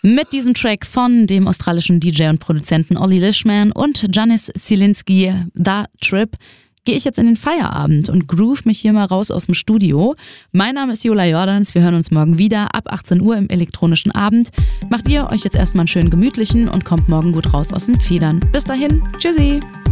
Mit diesem Track von dem australischen DJ und Produzenten Ollie Lishman und Janis Zielinski, Da Trip, gehe ich jetzt in den Feierabend und groove mich hier mal raus aus dem Studio. Mein Name ist Jola Jordans, wir hören uns morgen wieder ab 18 Uhr im elektronischen Abend. Macht ihr euch jetzt erstmal einen schönen gemütlichen und kommt morgen gut raus aus den Federn. Bis dahin, tschüssi!